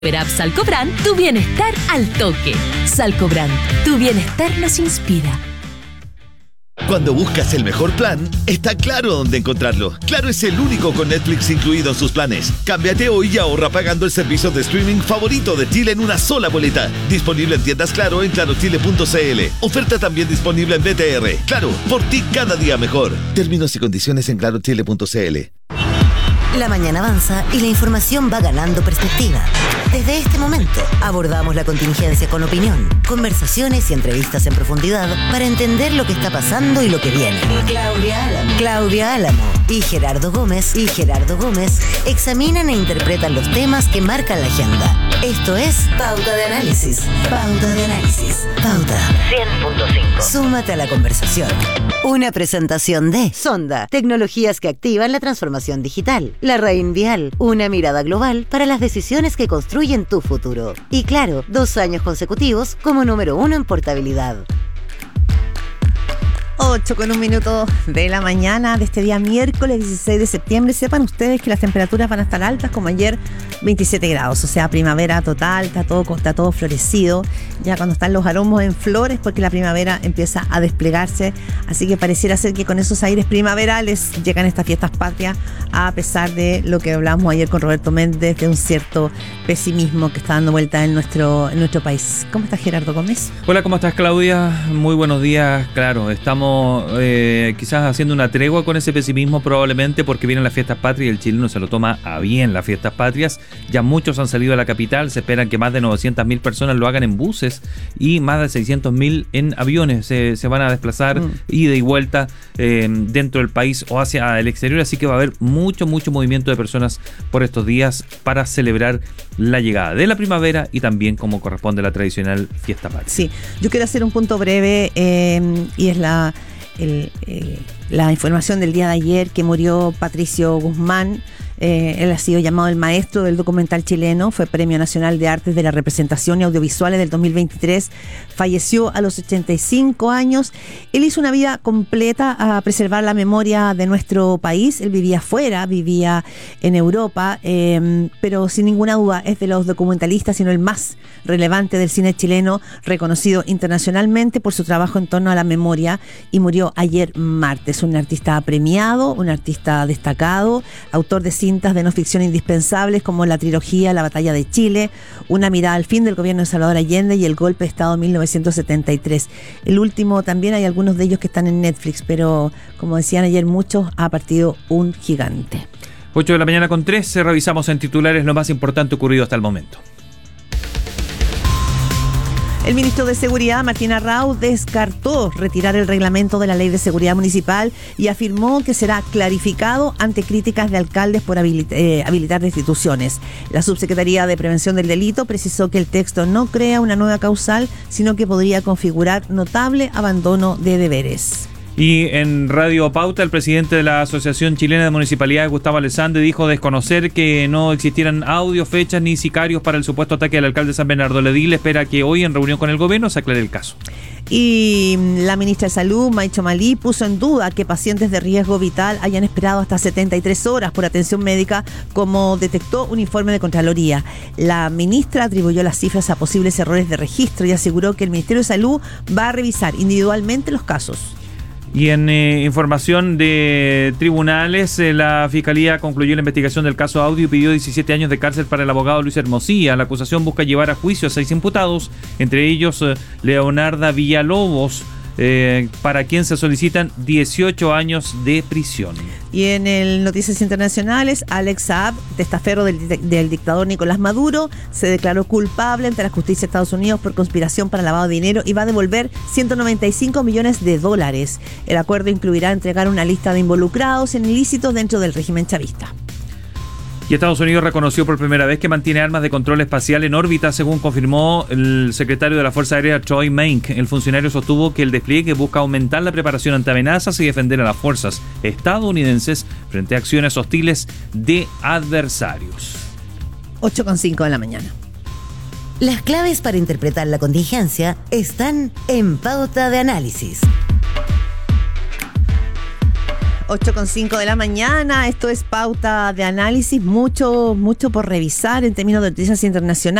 App Salcobrand, tu bienestar al toque. Salcobrand, tu bienestar nos inspira. Cuando buscas el mejor plan, está Claro dónde encontrarlo. Claro es el único con Netflix incluido en sus planes. Cámbiate hoy y ahorra pagando el servicio de streaming favorito de Chile en una sola boleta. Disponible en tiendas Claro en clarochile.cl. Oferta también disponible en BTR. Claro, por ti cada día mejor. Términos y condiciones en clarochile.cl. La mañana avanza y la información va ganando perspectiva. Desde este momento abordamos la contingencia con opinión, conversaciones y entrevistas en profundidad para entender lo que está pasando y lo que viene. Claudia Álamo y Gerardo Gómez examinan e interpretan los temas que marcan la agenda. Esto es Pauta de Análisis. Pauta 100.5. Súmate a la conversación. Una presentación de Sonda, tecnologías que activan la transformación digital. La Reinvial, una mirada global para las decisiones que construyen tu futuro. Y claro, 2 años consecutivos como número 1 en portabilidad. 8:01 de la mañana de este día miércoles 16 de septiembre. Sepan ustedes que las temperaturas van a estar altas como ayer, 27 grados, o sea, primavera total, está todo florecido. Ya cuando están los aromos en flores porque la primavera empieza a desplegarse, así que pareciera ser que con esos aires primaverales llegan estas fiestas patrias, a pesar de lo que hablamos ayer con Roberto Méndez, de un cierto pesimismo que está dando vuelta en nuestro país. ¿Cómo estás, Gerardo Gómez? Hola, ¿cómo estás, Claudia? Muy buenos días. Claro, estamos quizás haciendo una tregua con ese pesimismo probablemente porque vienen las fiestas patrias y el chileno se lo toma a bien las fiestas patrias. Ya muchos han salido a la capital, se esperan que más de 900.000 personas lo hagan en buses y más de 600.000 en aviones. Se van a desplazar ida y vuelta dentro del país o hacia el exterior, así que va a haber mucho movimiento de personas por estos días para celebrar la llegada de la primavera y también como corresponde la tradicional fiesta patria. Sí, yo quiero hacer un punto breve y es la información del día de ayer que murió Patricio Guzmán. Él ha sido llamado el maestro del documental chileno, fue Premio Nacional de Artes de la Representación y Audiovisuales del 2023, falleció a los 85 años. Él hizo una vida completa a preservar la memoria de nuestro país. Él vivía afuera, vivía en Europa, pero sin ninguna duda es de los documentalistas, sino el más relevante del cine chileno, reconocido internacionalmente por su trabajo en torno a la memoria, y murió ayer martes. Un artista premiado, un artista destacado, autor de cintas de no ficción indispensables como la trilogía La Batalla de Chile, Una mirada al fin del gobierno de Salvador Allende y El golpe de Estado 1973. El último también hay algunos de ellos que están en Netflix, pero como decían ayer muchos, ha partido un gigante. 8:03 revisamos en titulares lo más importante ocurrido hasta el momento. El ministro de Seguridad, Martín Arrau, descartó retirar el reglamento de la Ley de Seguridad Municipal y afirmó que será clarificado ante críticas de alcaldes por habilitar destituciones. La Subsecretaría de Prevención del Delito precisó que el texto no crea una nueva causal, sino que podría configurar notable abandono de deberes. Y en Radio Pauta, el presidente de la Asociación Chilena de Municipalidades, Gustavo Alessandri, dijo desconocer que no existieran audios, fechas ni sicarios para el supuesto ataque al alcalde de San Bernardo. Edil espera que hoy, en reunión con el gobierno, se aclare el caso. Y la ministra de Salud, Maicho Malí, puso en duda que pacientes de riesgo vital hayan esperado hasta 73 horas por atención médica, como detectó un informe de Contraloría. La ministra atribuyó las cifras a posibles errores de registro y aseguró que el Ministerio de Salud va a revisar individualmente los casos. Y en información de tribunales, la Fiscalía concluyó la investigación del caso Audio y pidió 17 años de cárcel para el abogado Luis Hermosilla. La acusación busca llevar a juicio a 6 imputados, entre ellos Leonarda Villalobos, para quien se solicitan 18 años de prisión. Y en el Noticias Internacionales, Alex Saab, testaferro del dictador Nicolás Maduro, se declaró culpable ante la justicia de Estados Unidos por conspiración para lavado de dinero y va a devolver $195 millones. El acuerdo incluirá entregar una lista de involucrados en ilícitos dentro del régimen chavista. Y Estados Unidos reconoció por primera vez que mantiene armas de control espacial en órbita, según confirmó el secretario de la Fuerza Aérea, Troy Maink. El funcionario sostuvo que el despliegue busca aumentar la preparación ante amenazas y defender a las fuerzas estadounidenses frente a acciones hostiles de adversarios. 8:05 de la mañana. Las claves para interpretar la contingencia están en Pauta de Análisis. 8:05 de la mañana, esto es Pauta de Análisis, mucho por revisar en términos de noticias internacionales.